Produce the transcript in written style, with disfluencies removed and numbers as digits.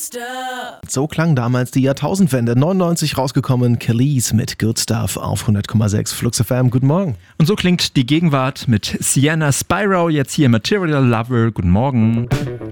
Stuff. So klang damals die Jahrtausendwende. 99 rausgekommen, Kelis mit Good Stuff auf 100,6 Flux FM. Guten Morgen. Und so klingt die Gegenwart mit Sienna Spyro, jetzt hier Material Lover. Guten Morgen.